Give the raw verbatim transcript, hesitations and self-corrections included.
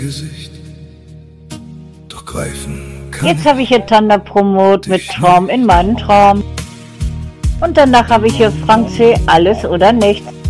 Gesicht, doch greifen kann Jetzt habe ich hier Thunder Promot mit Traum in meinen Traum. Und danach habe ich hier Frank C. Alles oder Nichts.